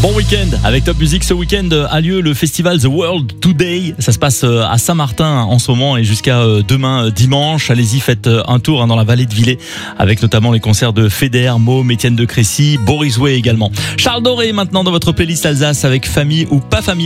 Bon week-end avec Top Music. Ce week-end a lieu le festival The World Today. Ça se passe à Saint-Martin en ce moment et jusqu'à demain dimanche. Allez-y, faites un tour dans la vallée de Villers avec notamment les concerts de Feder, Môme, Étienne de Crécy, Boris Way également. Charles Doré maintenant dans votre playlist Alsace avec Famille ou pas famille.